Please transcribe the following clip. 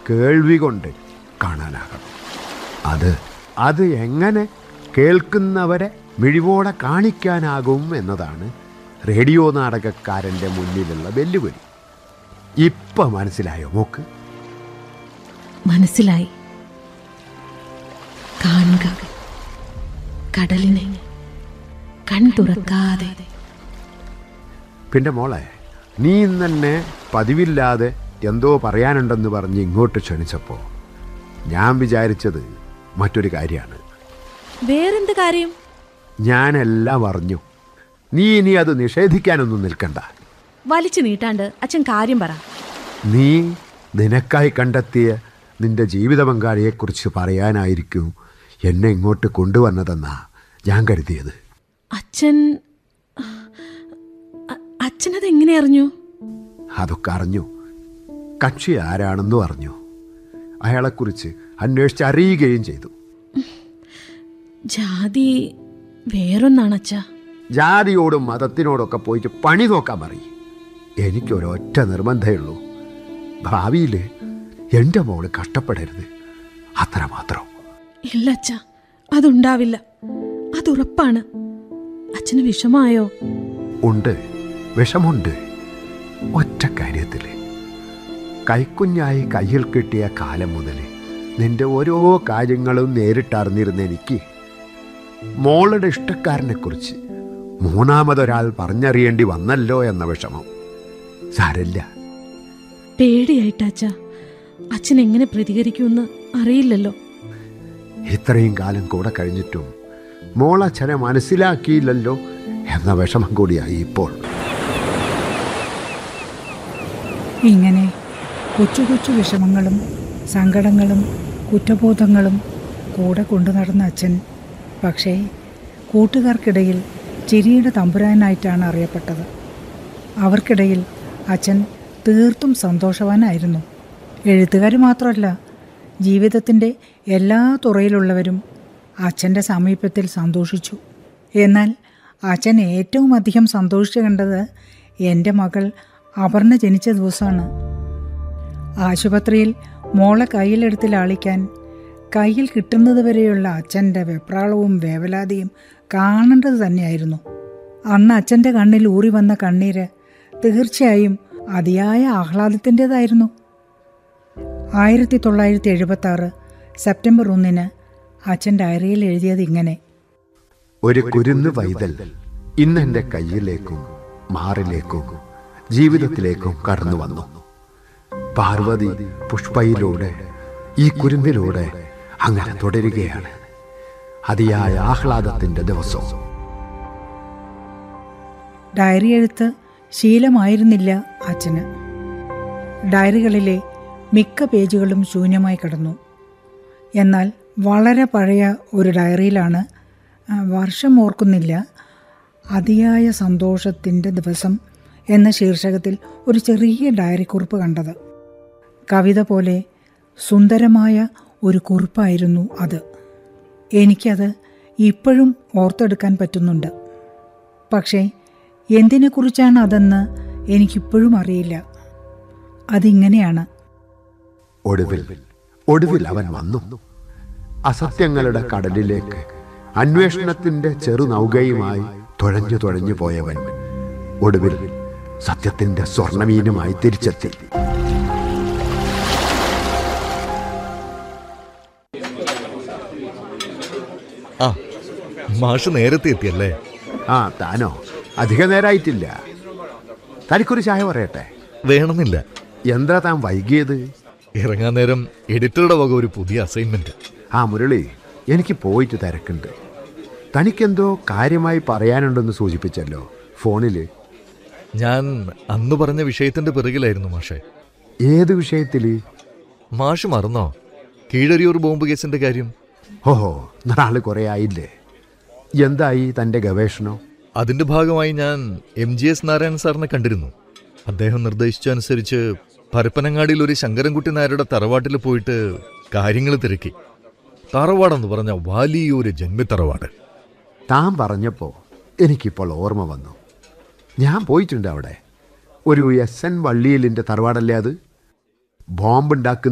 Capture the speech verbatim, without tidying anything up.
കേൾവി കൊണ്ട് കാണാനാകണം. അത് അത് എങ്ങനെ കേൾക്കുന്നവരെ മിഴിവോടെ കാണിക്കാനാകും എന്നതാണ് റേഡിയോ നാടകക്കാരൻ്റെ മുന്നിലുള്ള വെല്ലുവിളി. ഇപ്പം മനസ്സിലായോ മോക്ക്? മനസ്സിലായി. കാണുക കടലിനെ കൺ തുറക്കാതെ. പിന്നെ മോളെ, നീ ഇന്നെ പതിവില്ലാതെ എന്തോ പറയാനുണ്ടെന്ന് പറഞ്ഞ് ഇങ്ങോട്ട് ക്ഷണിച്ചപ്പോൾ ഞാൻ വിചാരിച്ചത് മറ്റൊരു കാര്യമാണ്. വേറെന്ത് കാര്യം? ഞാനെല്ലാം അറിഞ്ഞു. നീ ഇനി അത് നിഷേധിക്കാനൊന്നും നിൽക്കണ്ട. വലിച്ചു നീട്ടാണ്ട് അച്ഛൻ കാര്യം പറ. നീ നിനക്കായി കണ്ടെത്തിയ നിന്റെ ജീവിത പങ്കാളിയെക്കുറിച്ച് പറയാനായിരിക്കും എന്നെ ഇങ്ങോട്ട് കൊണ്ടുവന്നതെന്നാ ഞാൻ കരുതിയത്. അച്ഛൻ അച്ഛനത് എങ്ങനെ അറിഞ്ഞു? അതൊക്കെ അറിഞ്ഞു. കക്ഷി ആരാണെന്നും അറിഞ്ഞു. അയാളെക്കുറിച്ച് അന്വേഷിച്ച് അറിയുകയും ചെയ്തു. ജാതി വേറൊന്നാണ് അച്ഛാ. ജാതിയോടും മതത്തിനോടൊക്കെ പോയിട്ട് പണി നോക്കാൻ പറയും. എനിക്കൊരൊറ്റ നിർബന്ധമേ ഉള്ളൂ, ഭാവിയിൽ എൻ്റെ മോള് കഷ്ടപ്പെടരുത്, അത്രമാത്രം. ഇല്ല അച്ഛാ, അതുണ്ടാവില്ല, അതുറപ്പാണ്. അച്ഛന് വിഷമായോ? ഉണ്ട്, വിഷമുണ്ട്. ഒറ്റ കാര്യത്തിൽ, കൈക്കുഞ്ഞായി കയ്യിൽ കിട്ടിയ കാലം മുതൽ നിന്റെ ഓരോ കാര്യങ്ങളും നേരിട്ടറിഞ്ഞിരുന്ന എനിക്ക് മോളുടെ ഇഷ്ടക്കാരനെക്കുറിച്ച് മൂന്നാമതൊരാൾ പറഞ്ഞറിയേണ്ടി വന്നല്ലോ എന്ന വിഷമം. സാരല്ല. പേടിയായിട്ടാച്ചാ, അച്ഛൻ എങ്ങനെ പ്രതികരിക്കുമെന്ന് അറിയില്ലല്ലോ. ഇത്രയും കാലം കൂടെ കഴിഞ്ഞിട്ടും മോളച്ഛനെ മനസ്സിലാക്കിയില്ലല്ലോ എന്ന വിഷമം കൂടിയായി ഇപ്പോൾ. ഇങ്ങനെ കൊച്ചു കൊച്ചു വിഷമങ്ങളും സങ്കടങ്ങളും കുറ്റബോധങ്ങളും കൂടെ കൊണ്ടു നടന്ന അച്ഛൻ പക്ഷേ കൂട്ടുകാർക്കിടയിൽ ചിരിയുടെ തമ്പുരാനായിട്ടാണ് അറിയപ്പെട്ടത്. അവർക്കിടയിൽ അച്ഛൻ തീർത്തും സന്തോഷവാനായിരുന്നു. എഴുത്തുകാർ മാത്രമല്ല, ജീവിതത്തിൻ്റെ എല്ലാ തുറയിലുള്ളവരും അച്ഛൻ്റെ സമീപത്തിൽ സന്തോഷിച്ചു. എന്നാൽ അച്ഛൻ ഏറ്റവും അധികം സന്തോഷിച്ചു കണ്ടത് എൻ്റെ മകൾ അപർണ ജനിച്ച ദിവസമാണ്. ആശുപത്രിയിൽ മോളെ കയ്യിലെടുത്ത് ലാളിക്കാൻ കയ്യിൽ കിട്ടുന്നത് വരെയുള്ള അച്ഛൻ്റെ വെപ്രാളവും വേവലാതിയും കാണേണ്ടത് തന്നെയായിരുന്നു. അന്ന് അച്ഛൻ്റെ കണ്ണിൽ ഊറി വന്ന കണ്ണീര് തീർച്ചയായും അതിയായ ആഹ്ലാദത്തിൻ്റെതായിരുന്നു. ആയിരത്തി തൊള്ളായിരത്തി എഴുപത്തി ആറ് സെപ്റ്റംബർ ഒന്നിന് അച്ഛൻ ഡയറിയിൽ എഴുതിയത് ഇങ്ങനെ: ഒരു കുരുന്ന് വൈതൽ ഇന്നെൻ്റെ കയ്യിലേക്കും മാറിലേക്കും ജീവിതത്തിലേക്കും കടന്നു വന്നു. പാർവതി പുഷ്പയിലൂടെ ഈ കുരുന്നിലൂടെ അങ്ങനെ തുടരുകയാണ്. അതിയായ ആഹ്ലാദത്തിൻ്റെ ദിവസവും. ഡയറി എഴുത്ത് ശീലമായിരുന്നില്ല അച്ഛന്. ഡയറികളിലെ മിക്ക പേജുകളും ശൂന്യമായി കിടന്നു. എന്നാൽ വളരെ പഴയ ഒരു ഡയറിയിലാണ്, വർഷം ഓർക്കുന്നില്ല, അതിയായ സന്തോഷത്തിൻ്റെ ദിവസം എന്ന ശീർഷകത്തിൽ ഒരു ചെറിയ ഡയറി കുറിപ്പ് കണ്ടത്. കവിത പോലെ സുന്ദരമായ ഒരു കുറിപ്പായിരുന്നു അത്. എനിക്കത് ഇപ്പോഴും ഓർത്തെടുക്കാൻ പറ്റുന്നുണ്ട്. പക്ഷേ എന്തിനെക്കുറിച്ചാണ് അതെന്ന് എനിക്കിപ്പോഴും അറിയില്ല. അതിങ്ങനെയാണ്: ഒടുവിൽ ഒടുവിൽ അവൻ വന്നു. അസത്യങ്ങളുടെ കടലിലേക്ക് അന്വേഷണത്തിന്റെ ചെറുനൗകയുമായി തുഴഞ്ഞു തുഴഞ്ഞു പോയവൻ ഒടുവിൽ സത്യത്തിന്റെ സ്വർണമീനുമായി തിരിച്ചെത്തി. ആ, മാഷ് നേരത്തെ എത്തിയല്ലേ? ആ, താനോ? അധിക നേരമായിട്ടില്ല. തനിക്കൊരു ചായ പറയട്ടെ? വേണമെന്നില്ല. എന്താ താൻ വൈകിയത്? ഇറങ്ങാൻ നേരം എഡിറ്ററുടെ വക ഒരു പുതിയ അസൈൻമെന്റ്. ആ മുരളി, എനിക്ക് പോയിട്ട് തിരക്കുണ്ട്. തനിക്കെന്തോ കാര്യമായി പറയാനുണ്ടെന്ന് സൂചിപ്പിച്ചല്ലോ ഫോണില്. ഞാൻ അന്ന് പറഞ്ഞ വിഷയത്തിന്റെ പിറകിലായിരുന്നു മാഷെ. ഏത് വിഷയത്തില്? മാഷ് മറന്നോ കീഴരിയൂർ ബോംബ് കേസിന്റെ കാര്യം? ഓഹോ, നാളെ കുറേ ആയില്ലേ. എന്തായി തൻ്റെ ഗവേഷണം? അതിന്റെ ഭാഗമായി ഞാൻ എം ജി എസ് നാരായണൻ സാറിനെ കണ്ടിരുന്നു. അദ്ദേഹം നിർദ്ദേശിച്ചനുസരിച്ച് പരപ്പനങ്ങാടിയിൽ ഒരു ശങ്കരൻകുട്ടി നായരുടെ തറവാട്ടിൽ പോയിട്ട് കാര്യങ്ങൾ തിരക്കി. തറവാടെന്ന് പറഞ്ഞ വലിയൊരു ജന്മിത്തറവാട്. താൻ പറഞ്ഞപ്പോൾ എനിക്കിപ്പോൾ ഓർമ്മ വന്നു. ഞാൻ പോയിട്ടുണ്ട് അവിടെ. ഒരു എസ് എൻ വള്ളിയിലിൻ്റെ തറവാടല്ലേ അത്? ബോംബുണ്ടാക്കുന്ന